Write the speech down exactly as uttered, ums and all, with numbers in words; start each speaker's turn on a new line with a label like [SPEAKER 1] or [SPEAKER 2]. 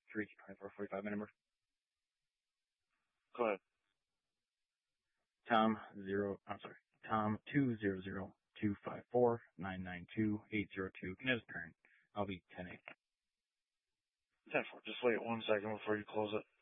[SPEAKER 1] three twenty-four forty-five my number.
[SPEAKER 2] Go ahead.
[SPEAKER 1] Tom zero. I'm sorry. Tom two zero zero two five four nine nine two eight zero two. Canada's parent. I'll be ten eight.
[SPEAKER 2] ten four. Just wait one second before you close it.